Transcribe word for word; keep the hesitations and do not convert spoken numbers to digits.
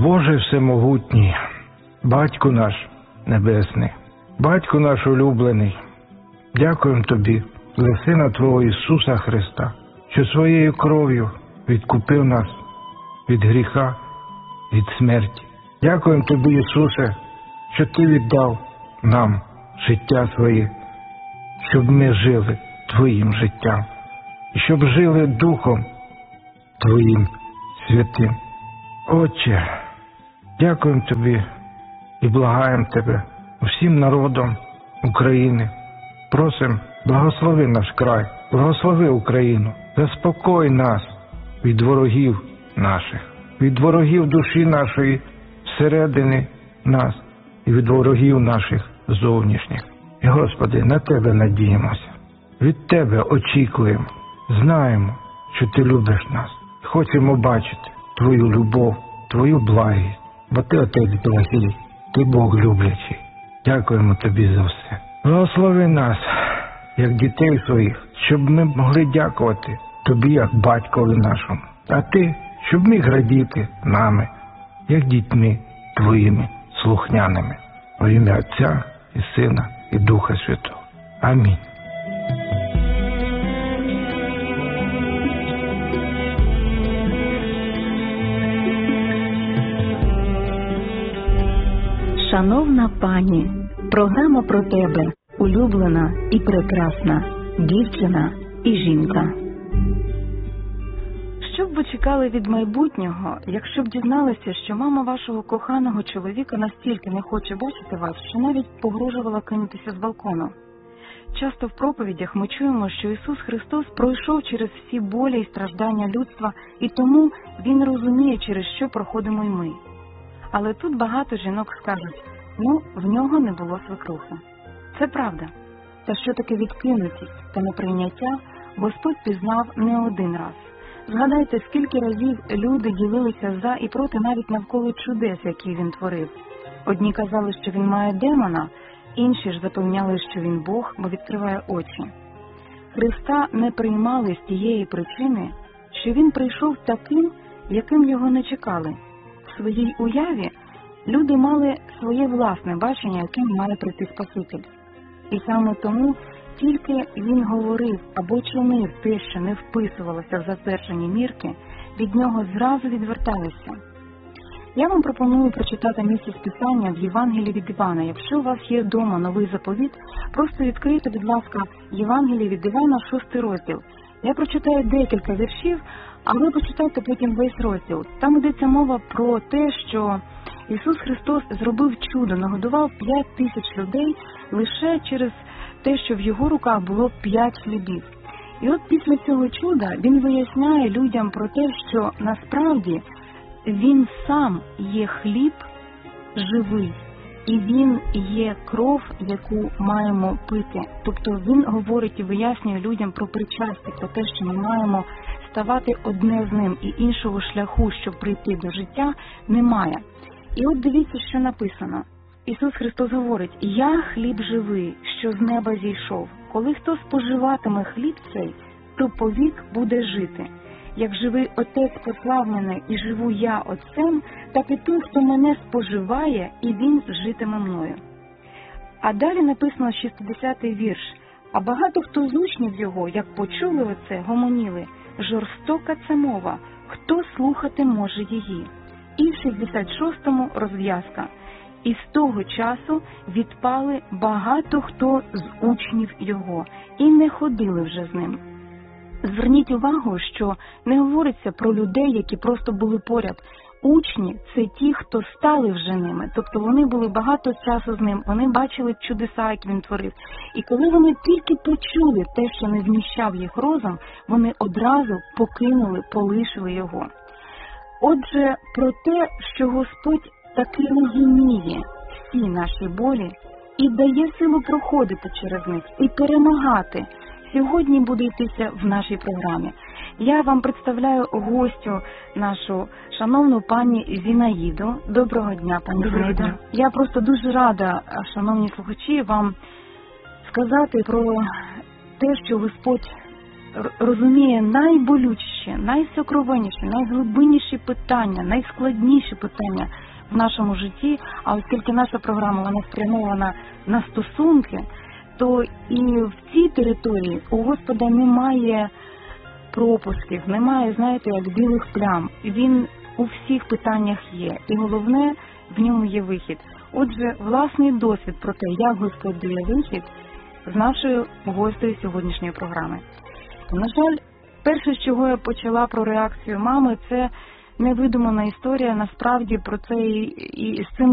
Боже всемогутній, Батько наш Небесний, Батько наш улюблений, дякуємо Тобі за Сина Твого Ісуса Христа, що своєю кров'ю відкупив нас від гріха, від смерті. Дякуємо Тобі, Ісусе, що Ти віддав нам життя своє, щоб ми жили Твоїм життям, і щоб жили Духом Твоїм святим. Отче, дякуємо Тобі і благаємо Тебе всім народом України. Просимо, благослови наш край, благослови Україну, заспокой нас від ворогів наших, від ворогів душі нашої всередини нас і від ворогів наших зовнішніх. І, Господи, на Тебе надіємося, від Тебе очікуємо, знаємо, що Ти любиш нас. Хочемо бачити Твою любов, Твою благість, бо Ти Отець благий, Ти Бог люблячий. Дякуємо Тобі за все. Благослови нас, як дітей своїх, щоб ми могли дякувати Тобі, як батькові нашому, а Ти, щоб міг радіти нами, як дітьми Твоїми слухняними. Во ім'я Отця і Сина і Духа Святого. Амінь. Шановна пані, програма про тебе, улюблена і прекрасна, дівчина і жінка. Що б ви чекали від майбутнього, якщо б дізналися, що мама вашого коханого чоловіка настільки не хоче бачити вас, що навіть погрожувала кинутися з балкону? Часто в проповідях ми чуємо, що Ісус Христос пройшов через всі болі і страждання людства, і тому Він розуміє, через що проходимо й ми. Але тут багато жінок скажуть, ну, в нього не було свекрухи. Це правда. Та що таке відкинутість та неприйняття, Господь пізнав не один раз. Згадайте, скільки разів люди ділилися за і проти навіть навколо чудес, які він творив. Одні казали, що він має демона, інші ж запевняли, що він Бог, бо відкриває очі. Христа не приймали з тієї причини, що він прийшов таким, яким його не чекали. В своїй уяві люди мали своє власне бачення, яким має прийти Спаситель. І саме тому тільки він говорив або чинив те, що не вписувалося в затверджені мірки, від нього зразу відверталися. Я вам пропоную прочитати місце з Писання в Євангелії від Івана. Якщо у вас є вдома новий заповіт, просто відкрийте, будь ласка, Євангеліє від Івана, шостий розділ. Я прочитаю декілька віршів, а ви почитайте потім весь розділ. Там йдеться мова про те, що Ісус Христос зробив чудо, нагодував п'ять тисяч людей лише через те, що в його руках було п'ять хлібів. І от після цього чуда він виясняє людям про те, що насправді він сам є хліб живий, і він є кров, яку маємо пити. Тобто він говорить і вияснює людям про причастя, про те, що ми маємо ставати одне з ним, і іншого шляху, щоб прийти до життя, немає. І от дивіться, що написано. Ісус Христос говорить: «Я хліб живий, що з неба зійшов. Коли хто споживатиме хліб цей, то повік буде жити. Як живий Отець послав мене, і живу я Отцем, так і той, хто мене споживає, і він житиме мною». А далі написано шістдесятий вірш. «А багато хто з учнів його, як почули оце, гомоніли: жорстока це мова, хто слухати може її?» І в шістдесят шостому розв'язка. «І з того часу відпали багато хто з учнів його, і не ходили вже з ним». Зверніть увагу, що не говориться про людей, які просто були поряд. Учні – це ті, хто стали вже ними. Тобто вони були багато часу з ним, вони бачили чудеса, які він творив. І коли вони тільки почули те, що не вміщав їх розум, вони одразу покинули, полишили його. Отже, про те, що Господь таки розуміє всі наші болі і дає силу проходити через них і перемагати, сьогодні буде йтися в нашій програмі. Я вам представляю гостю нашу шановну пані Зінаїду. Доброго дня, пані Зінаїда. Я просто дуже рада, шановні слухачі, вам сказати про те, що Господь р- розуміє найболючіші, найсокровенніші, найглибинніші питання, найскладніші питання в нашому житті, а оскільки наша програма вона спрямована на стосунки, то і в цій території у Господа немає пропусків, немає, знаєте, як білих плям. Він у всіх питаннях є. І головне, в ньому є вихід. Отже, власний досвід про те, як Господь дає вихід, з нашою гостею сьогоднішньої програми. На жаль, перше, з чого я почала про реакцію мами, це невидумана історія, насправді, про це і, і з цим